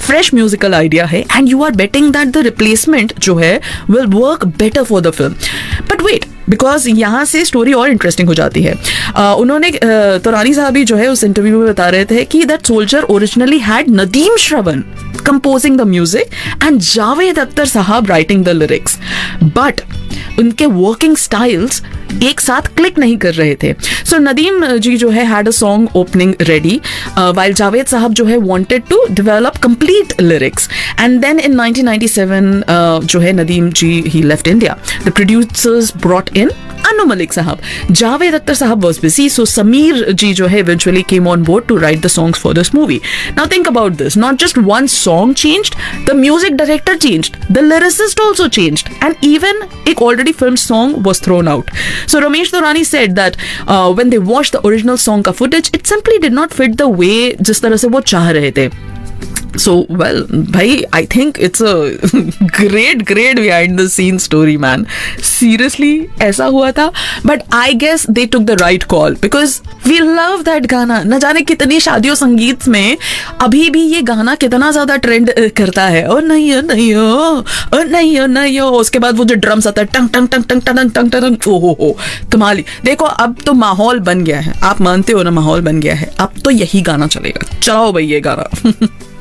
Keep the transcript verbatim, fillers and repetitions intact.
Fresh musical idea है and you are betting that the replacement जो है will work better for the film. But wait, because यहाँ से story और interesting हो जाती है. uh, उन्होंने uh, तौरानी साहब भी जो है उस इंटरव्यू में बता रहे थे कि that soldier originally had Nadeem Shravan composing the music and Javed Akhtar साहब राइटिंग द लिरिक्स, बट उनके वर्किंग स्टाइल्स एक साथ क्लिक नहीं कर रहे थे. सो नदीम जी जो है had a song opening ready while Javed साहब जो है wanted to develop complete lyrics. And then in nineteen ninety seven जो है नदीम जी ही left India. The producers brought in Anu Malik sahab. Javed Akhtar sahab was busy, so Sameer ji jo hai eventually came on board to write the songs for this movie. Now think about this, not just one song changed, the music director changed, the lyricist also changed, and even ek already filmed song was thrown out. So Ramesh Taurani said that uh, when they watched the original song ka footage, it simply did not fit the way jis tarah se wo चाह रहे थे. So, well, bhai, I think it's a great, great behind the scenes story, man. Seriously, ऐसा हुआ था. But I guess they took the right call because we love that गाना. न जाने कितनी शादियों संगीत में अभी भी ये गाना कितना ज्यादा ट्रेंड करता है. ओ नहीं ओ नहीं ओ नहीं ओ नहीं ओ. उसके बाद वो जो ड्रम्स आता है टंग टंग टंग टंग टंग टंग टंग, ओ हो हो कमाली. देखो अब तो माहौल बन गया है, आप मानते हो ना, माहौल बन गया है. अब तो यही गाना चलेगा. चलाओ भाई ये गाना.